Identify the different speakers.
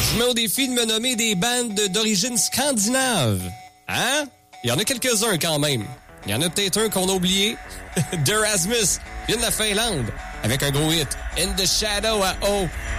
Speaker 1: Je mets au défi de me nommer des bandes d'origine scandinave. Hein? Il y en a quelques-uns quand même. Il y en a peut-être un qu'on a oublié. D'Erasmus, vient de la Finlande, avec un gros hit. In the Shadow à O.